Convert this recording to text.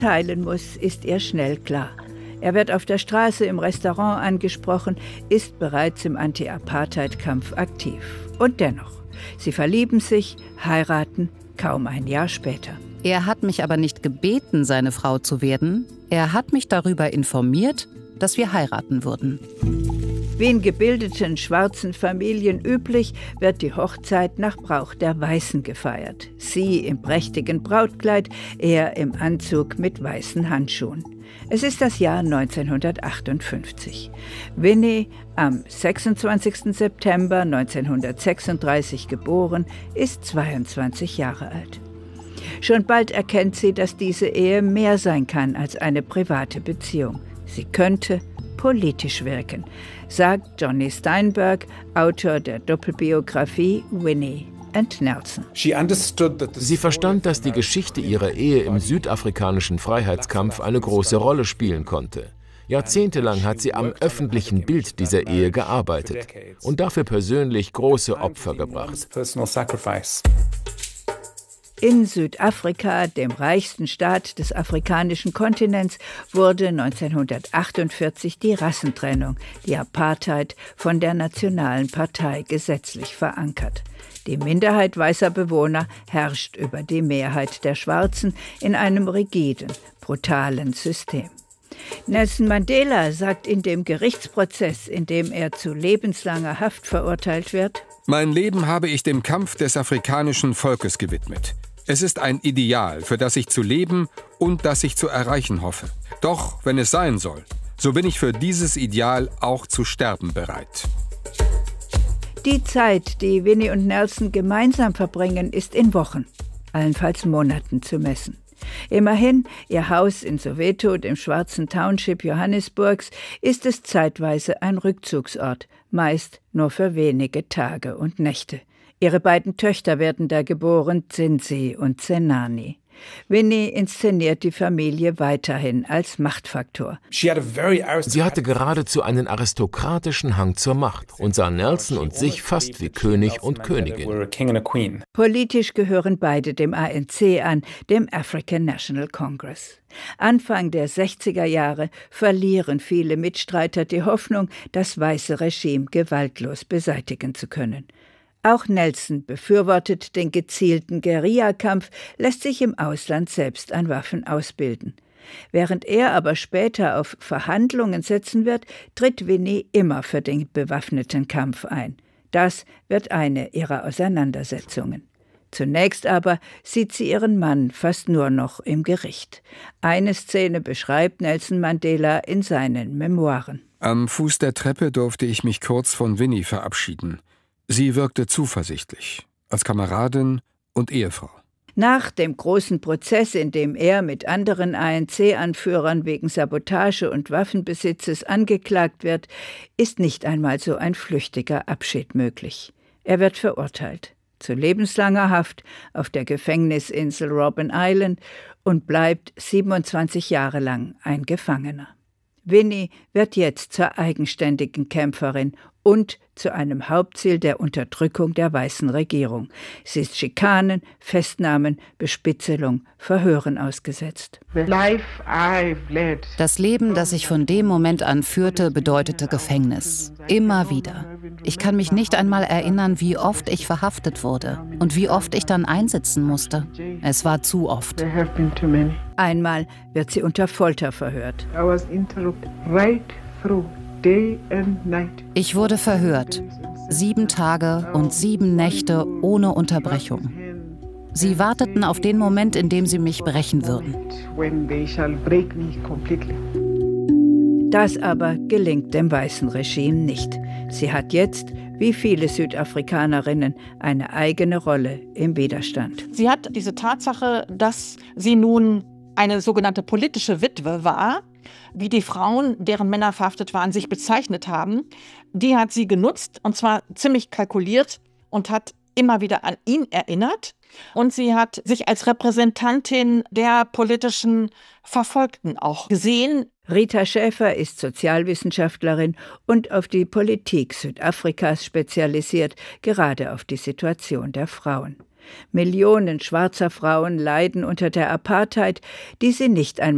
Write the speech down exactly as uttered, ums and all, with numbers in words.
teilen muss, ist ihr schnell klar. Er wird auf der Straße, im Restaurant angesprochen, ist bereits im Anti-Apartheid-Kampf aktiv. Und dennoch, sie verlieben sich, heiraten, kaum ein Jahr später. Er hat mich aber nicht gebeten, seine Frau zu werden. Er hat mich darüber informiert, dass wir heiraten würden. Wie in gebildeten schwarzen Familien üblich, wird die Hochzeit nach Brauch der Weißen gefeiert. Sie im prächtigen Brautkleid, er im Anzug mit weißen Handschuhen. Es ist das Jahr neunzehnhundertachtundfünfzig. Winnie, am sechsundzwanzigsten September neunzehnhundertsechsunddreißig geboren, ist zweiundzwanzig Jahre alt. Schon bald erkennt sie, dass diese Ehe mehr sein kann als eine private Beziehung. Sie könnte politisch wirken, sagt Johnny Steinberg, Autor der Doppelbiografie Winnie and Nelson. Sie verstand, dass die Geschichte ihrer Ehe im südafrikanischen Freiheitskampf eine große Rolle spielen konnte. Jahrzehntelang hat sie am öffentlichen Bild dieser Ehe gearbeitet und dafür persönlich große Opfer gebracht. In Südafrika, dem reichsten Staat des afrikanischen Kontinents, wurde neunzehnhundertachtundvierzig die Rassentrennung, die Apartheid, von der Nationalen Partei gesetzlich verankert. Die Minderheit weißer Bewohner herrscht über die Mehrheit der Schwarzen in einem rigiden, brutalen System. Nelson Mandela sagt in dem Gerichtsprozess, in dem er zu lebenslanger Haft verurteilt wird: Mein Leben habe ich dem Kampf des afrikanischen Volkes gewidmet. Es ist ein Ideal, für das ich zu leben und das ich zu erreichen hoffe. Doch, wenn es sein soll, so bin ich für dieses Ideal auch zu sterben bereit. Die Zeit, die Winnie und Nelson gemeinsam verbringen, ist in Wochen, allenfalls Monaten zu messen. Immerhin, ihr Haus in Soweto, dem schwarzen Township Johannesburgs, ist es zeitweise ein Rückzugsort, meist nur für wenige Tage und Nächte. Ihre beiden Töchter werden da geboren, Zinzi und Zenani. Winnie inszeniert die Familie weiterhin als Machtfaktor. Sie hatte geradezu einen aristokratischen Hang zur Macht und sah Nelson und sich fast wie König und Königin. Politisch gehören beide dem A N C an, dem African National Congress. Anfang der sechziger Jahre verlieren viele Mitstreiter die Hoffnung, das weiße Regime gewaltlos beseitigen zu können. Auch Nelson befürwortet den gezielten Guerillakampf, lässt sich im Ausland selbst an Waffen ausbilden. Während er aber später auf Verhandlungen setzen wird, tritt Winnie immer für den bewaffneten Kampf ein. Das wird eine ihrer Auseinandersetzungen. Zunächst aber sieht sie ihren Mann fast nur noch im Gericht. Eine Szene beschreibt Nelson Mandela in seinen Memoiren. Am Fuß der Treppe durfte ich mich kurz von Winnie verabschieden. Sie wirkte zuversichtlich, als Kameradin und Ehefrau. Nach dem großen Prozess, in dem er mit anderen A N C-Anführern wegen Sabotage und Waffenbesitzes angeklagt wird, ist nicht einmal so ein flüchtiger Abschied möglich. Er wird verurteilt zu lebenslanger Haft auf der Gefängnisinsel Robben Island und bleibt siebenundzwanzig Jahre lang ein Gefangener. Winnie wird jetzt zur eigenständigen Kämpferin und zu einem Hauptziel der Unterdrückung der weißen Regierung. Sie ist Schikanen, Festnahmen, Bespitzelung, Verhören ausgesetzt. Das Leben, das ich von dem Moment an führte, bedeutete Gefängnis. Immer wieder. Ich kann mich nicht einmal erinnern, wie oft ich verhaftet wurde und wie oft ich dann einsitzen musste. Es war zu oft. Einmal wird sie unter Folter verhört. Ich wurde verhört. Sieben Tage und sieben Nächte ohne Unterbrechung. Sie warteten auf den Moment, in dem sie mich brechen würden. Das aber gelingt dem weißen Regime nicht. Sie hat jetzt, wie viele Südafrikanerinnen, eine eigene Rolle im Widerstand. Sie hat diese Tatsache, dass sie nun eine sogenannte politische Witwe war, wie die Frauen, deren Männer verhaftet waren, sich bezeichnet haben, die hat sie genutzt, und zwar ziemlich kalkuliert, und hat immer wieder an ihn erinnert. Und sie hat sich als Repräsentantin der politischen Verfolgten auch gesehen. Rita Schäfer ist Sozialwissenschaftlerin und auf die Politik Südafrikas spezialisiert, gerade auf die Situation der Frauen. Millionen schwarzer Frauen leiden unter der Apartheid, die sie nicht einmal